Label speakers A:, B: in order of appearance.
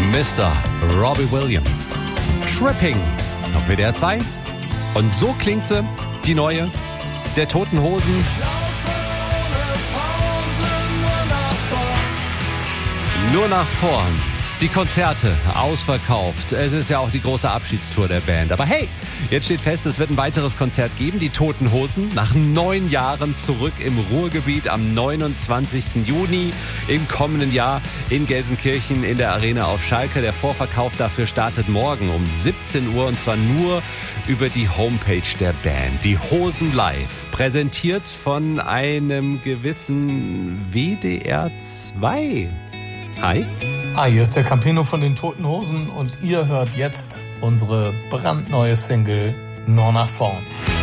A: Mr. Robbie Williams. Tripping auf WDR 2. Und so klingt sie, die neue, der Toten Hosen. Nur nach vorn. Die Konzerte ausverkauft. Es ist ja auch die große Abschiedstour der Band. Aber hey, jetzt steht fest, es wird ein weiteres Konzert geben. Die Toten Hosen nach 9 Jahren zurück im Ruhrgebiet am 29. Juni im kommenden Jahr in Gelsenkirchen in der Arena auf Schalke. Der Vorverkauf dafür startet morgen um 17 Uhr und zwar nur über die Homepage der Band. Die Hosen Live, präsentiert von einem gewissen WDR 2. Hi.
B: Hier ist der Campino von den Toten Hosen und ihr hört jetzt unsere brandneue Single Nur nach vorn.